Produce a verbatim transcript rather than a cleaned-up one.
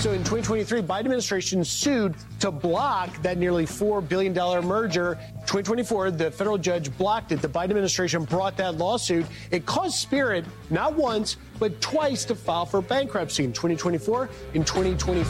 So in twenty twenty-three, Biden administration sued to block that nearly four billion dollars merger. twenty twenty-four, the federal judge blocked it. The Biden administration brought that lawsuit. It caused Spirit not once, but twice to file for bankruptcy in twenty twenty-four and twenty twenty-five.